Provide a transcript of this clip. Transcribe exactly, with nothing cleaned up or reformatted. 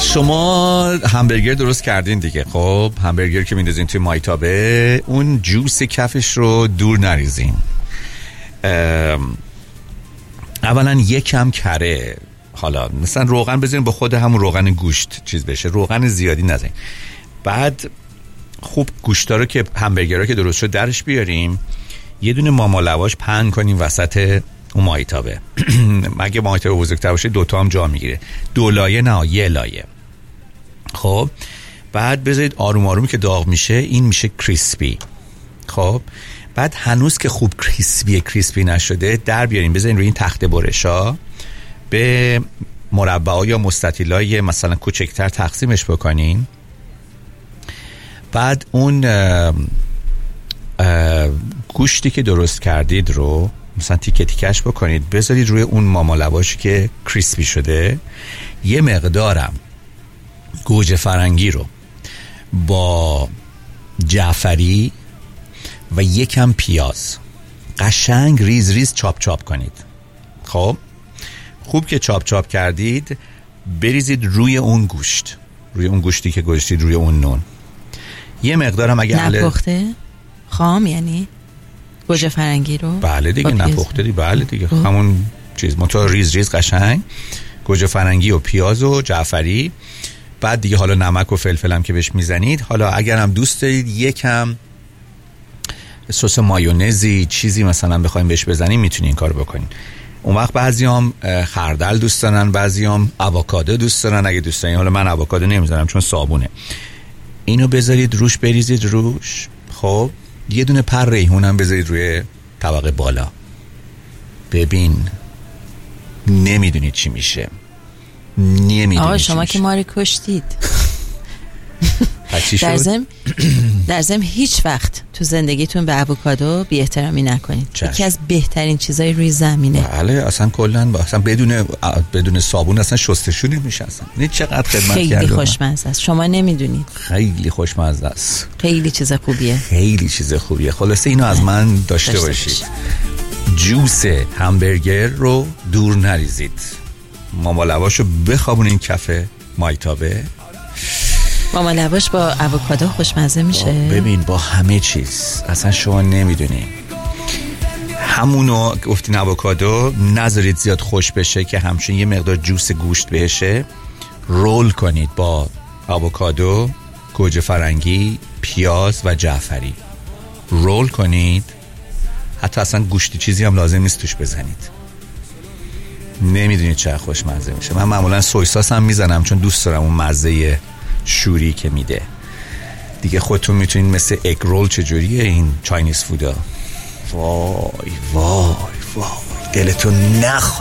شما همبرگر درست کردین دیگه. خب همبرگر که میندازین توی مایتابه، اون جوس کفش رو دور نریزین. اولا یکم کره، حالا مثلا روغن بزنین با خود همون روغن گوشت چیز بشه، روغن زیادی نزنین. بعد خوب گوشتا رو که همبرگرها که درست شد درش بیاریم، یه دونه ماما لواش پهن کنیم وسط اون مایتابه. مگه مایتابه بزرگتر باشه دوتا هم جا میگیره، دو لایه نه یه لایه. خب بعد بذارید آروم آروم که داغ میشه این میشه کریسپی. خب بعد هنوز که خوب کریسپی کریسپی نشده در بیارین، بذارین روی این تخت برشا، به مربعا یا مستطیلای مثلا کوچکتر تقسیمش بکنین. بعد اون اه اه گوشتی که درست کردید رو مثلا تیکه تیکش بکنید، بذارید روی اون ماما لواشی که کریسپی شده. یه مقدارم گوجه فرنگی رو با جعفری و یکم پیاز قشنگ ریز ریز چاپ چاپ کنید. خب خوب که چاپ چاپ کردید بریزید روی اون گوشت، روی اون گوشتی که گذاشتید روی اون نون. یه مقدارم اگه نپخته خام یعنی گوجه فرنگی رو بله دیگه نپخته دی بله دیگه اوه. همون چیز منتها ریز ریز قشنگ گوجه فرنگی و پیاز و جعفری. بعد دیگه حالا نمک و فلفل هم که بهش میزنید. حالا اگر هم دوست دارید یکم سس مایونزی چیزی مثلا بخوایم بهش بزنیم میتونین این کارو بکنین. اون وقت بعضیام خردل دوست دارن، بعضیام آووکادو دوست دارن. اگه دوست دارین، حالا من آووکادو نمیذارم چون صابونه، اینو بذارید روش، بریزید روش. خب یه دونه پر ریحون هم بذارید روی طبق بالا. ببین نمیدونید چی میشه، نمیدونید. آقا شما که ما رو کشتید. در ضمن در ضمن هیچ وقت تو زندگیتون به آووکادو بی احترامی نکنید. یکی از بهترین چیزای روی زمینه. بله اصلا کلا اصلا بدون بدون صابون اصلا شستشو نمیشه. اصلا نه چقدر خدمت خیلی کردم. خیلی خوشمزه است، شما نمیدونید. خیلی خوشمزه است، خیلی چیز خوبیه، خیلی چیز خوبیه. خلاصه اینو از من داشته, داشته باشید. باشید. جوس همبرگر رو دور نریزید، ماما لواشو بخوابونین کف مایتابه. ماما لواش با آووکادو خوشمزه میشه. ببین با همه چیز اصلا شما نمیدونی. همونو گفتین آووکادو نذارید زیاد خوش بشه که همچنین یه مقدار جوس گوشت بشه. رول کنید با آووکادو، گوجه فرنگی، پیاز و جعفری. رول کنید، حتی اصلا گوشتی چیزی هم لازم نیست توش بزنید. نمیدونید چقدر خوشمزه میشه. من معمولا سوی ساس هم میزنم چون دوست دارم اون مزه شوری که میده. دیگه خودتون میتونید مثل اگ رول چجوریه این چاینیز فودا. وای وای وای دلتون نخ